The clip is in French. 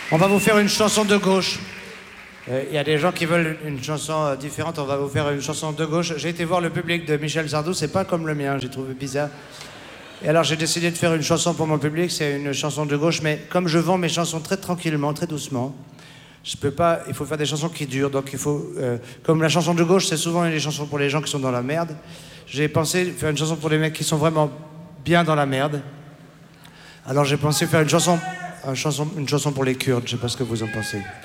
On va vous faire une chanson de gauche. Il y a des gens qui veulent une chanson différente, on va vous faire une chanson de gauche. J'ai été voir le public de Michel Sardou, c'est pas comme le mien, j'ai trouvé bizarre. Et alors j'ai décidé de faire une chanson pour mon public, c'est une chanson de gauche, mais comme je vends mes chansons très tranquillement, très doucement, je peux pas, il faut faire des chansons qui durent, donc il faut... comme la chanson de gauche, c'est souvent des chansons pour les gens qui sont dans la merde, j'ai pensé faire une chanson pour les mecs qui sont vraiment bien dans la merde. Alors j'ai pensé faire une chanson pour les Kurdes, je sais pas ce que vous en pensez.